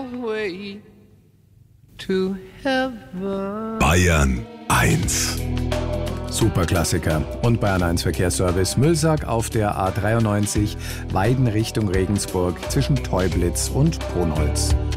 long way to heaven. Bayern 1. Superklassiker. Und Bayern 1 Verkehrsservice. Müllsack auf der A93, Weiden Richtung Regensburg zwischen Teublitz und Ponholz.